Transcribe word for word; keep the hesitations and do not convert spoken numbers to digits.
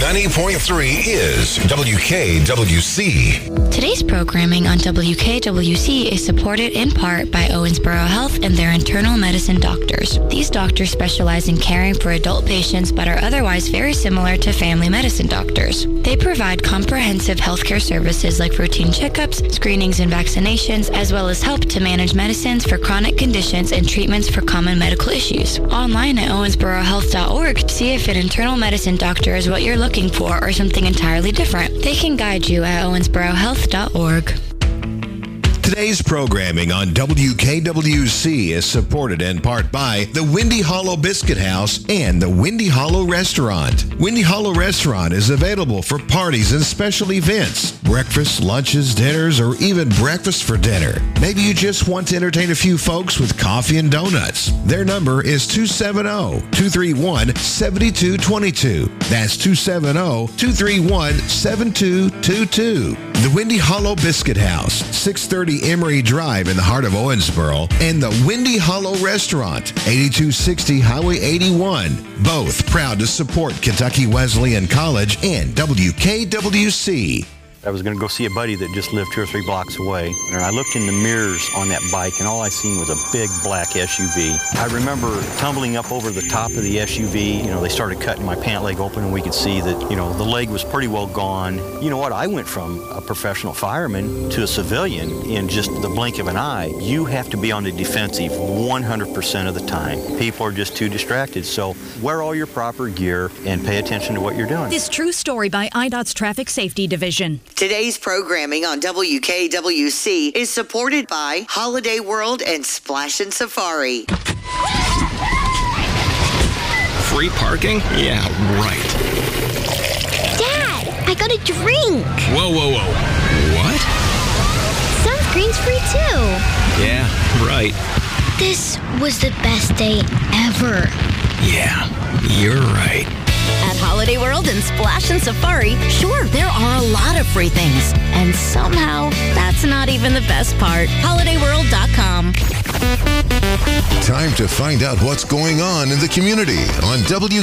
ninety point three is W K W C. Today's programming on W K W C is supported in part by Owensboro Health and their internal medicine doctors. These doctors specialize in caring for adult patients but are otherwise very similar to family medicine doctors. They provide comprehensive healthcare services like routine checkups, screenings and vaccinations, as well as help to manage medicines for chronic conditions and treatments for common medical issues. Online at owensboro health dot org, see if an internal medicine doctor is what you're looking for or something entirely different. They can guide you at owensboro health dot org. Today's programming on W K W C is supported in part by the Windy Hollow Biscuit House and the Windy Hollow Restaurant. Windy Hollow Restaurant is available for parties and special events, breakfast, lunches, dinners, or even breakfast for dinner. Maybe you just want to entertain a few folks with coffee and donuts. Their number is two seven zero, two three one, seven two two two. That's two seven zero, two three one, seven two two two. The Windy Hollow Biscuit House, six thirty Emory Drive in the heart of Owensboro, and the Windy Hollow Restaurant, eighty-two sixty Highway eighty-one. Both proud to support Kentucky Wesleyan College and W K W C. I was going to go see a buddy that just lived two or three blocks away, and I looked in the mirrors on that bike, and all I seen was a big black S U V. I remember tumbling up over the top of the S U V. You know, they started cutting my pant leg open, and we could see that, you know, the leg was pretty well gone. You know what? I went from a professional fireman to a civilian in just the blink of an eye. You have to be on the defensive one hundred percent of the time. People are just too distracted, so wear all your proper gear and pay attention to what you're doing. This true story by I DOT's Traffic Safety Division. Today's programming on W K W C is supported by Holiday World and Splash and Safari. Free parking? Yeah, right. Dad, I got a drink. Whoa, whoa, whoa. What? Sunscreen's free too. Yeah, right. This was the best day ever. Yeah, you're right. At Holiday World and Splash and Safari, sure, there are a lot of free things. And somehow, that's not even the best part. holiday world dot com. Time to find out what's going on in the community on W